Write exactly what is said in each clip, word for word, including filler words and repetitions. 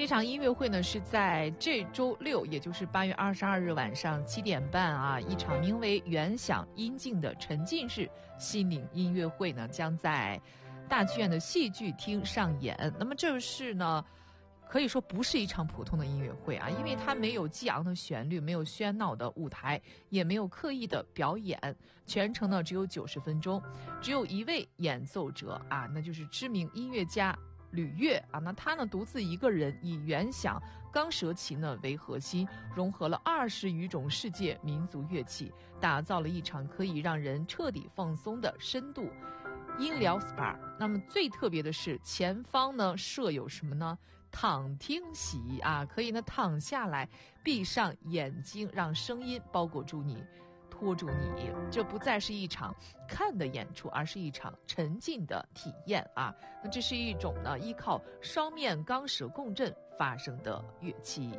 这场音乐会呢是在这周六，也就是八月二十二日晚上七点半啊，一场名为“原响音境”的沉浸式心灵音乐会呢，将在大剧院的戏剧厅上演。那么这是呢，可以说不是一场普通的音乐会啊，因为它没有激昂的旋律，没有喧闹的舞台，也没有刻意的表演，全程呢只有九十分钟，只有一位演奏者啊，那就是知名音乐家吕乐啊，那他呢独自一个人以原响钢舌琴呢为核心，融合了二十余种世界民族乐器，打造了一场可以让人彻底放松的深度音疗 S P A。 那么最特别的是前方呢设有什么呢？躺听席啊，可以呢躺下来，闭上眼睛，让声音包裹住你，拖住你。这不再是一场看的演出，而是一场沉浸的体验啊。那这是一种呢依靠双面钢舌共振发生的乐器。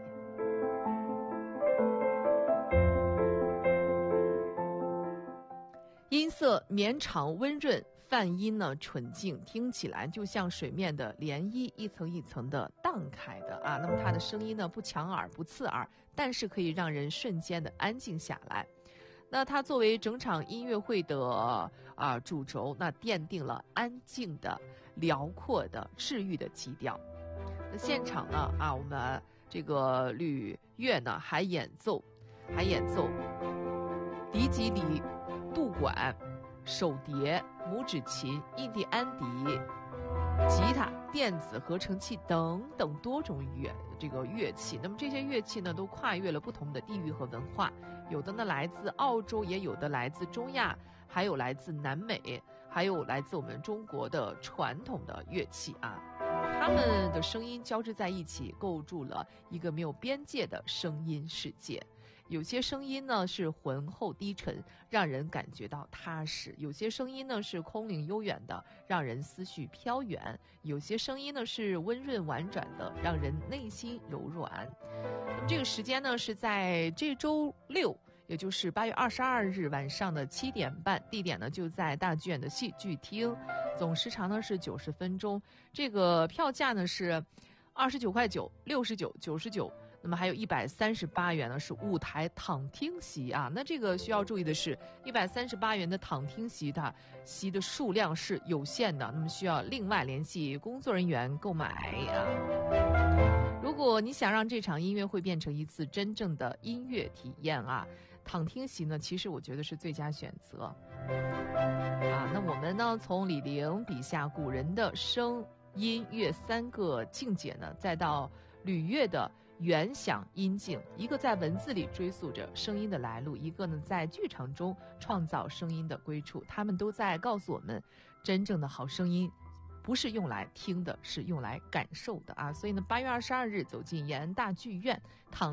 音色绵长温润，泛音呢纯净，听起来就像水面的涟漪，一层一层的荡开的啊。那么它的声音呢不抢耳不刺耳，但是可以让人瞬间的安静下来。那它作为整场音乐会的啊主轴，那奠定了安静的、辽阔的、治愈的基调。那现场呢啊，我们这个吕乐呢还演奏，还演奏迪吉里杜管、手碟、拇指琴、印第安笛、吉他、电子合成器等等多种乐这个乐器。那么这些乐器呢，都跨越了不同的地域和文化，有的呢来自澳洲，也有的来自中亚，还有来自南美，还有来自我们中国的传统的乐器啊。它们的声音交织在一起，构筑了一个没有边界的声音世界。有些声音呢是浑厚低沉，让人感觉到踏实；有些声音呢是空灵悠远的，让人思绪飘远；有些声音呢是温润婉转的，让人内心柔软。那么这个时间呢是在这周六，也就是八月二十二日晚上的七点半，地点呢就在大剧院的戏剧厅，总时长呢是九十分钟。这个票价呢是二十九块九、六十九、九十九。那么还有一百三十八元呢，是舞台躺听席啊。那这个需要注意的是，一百三十八元的躺听席，它席的数量是有限的，那么需要另外联系工作人员购买啊。如果你想让这场音乐会变成一次真正的音乐体验啊，躺听席呢，其实我觉得是最佳选择啊。那我们呢，从李陵笔下古人的声、音、乐三个境界呢，再到吕乐的原响音境，一个在文字里追溯着声音的来路，一个呢在剧场中创造声音的归处，他们都在告诉我们，真正的好声音不是用来听的，是用来感受的啊。所以呢，八月二十二日走进延安大剧院，躺